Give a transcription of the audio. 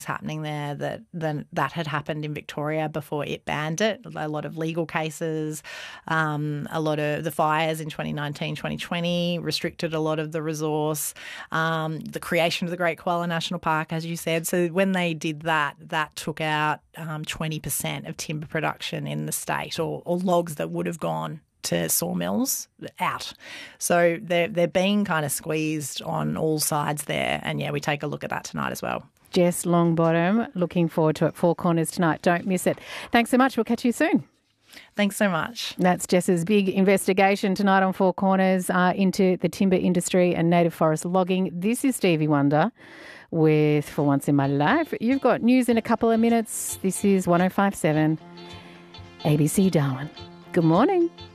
happening there that had happened in Victoria before it banned it. A lot of legal cases, a lot of the fires in 2019, 2020 restricted a lot of the resource, the creation of the Great Koala National Park, as you said. So when they did that, that took out 20% of timber production in the state, or logs that would have gone to sawmills out. So they're being kind of squeezed on all sides there. And, we take a look at that tonight as well. Jess Longbottom, looking forward to it. Four Corners tonight. Don't miss it. Thanks so much. We'll catch you soon. Thanks so much. That's Jess's big investigation tonight on Four Corners into the timber industry and native forest logging. This is Stevie Wonder with For Once in My Life. You've got news in a couple of minutes. This is 105.7 ABC Darwin. Good morning.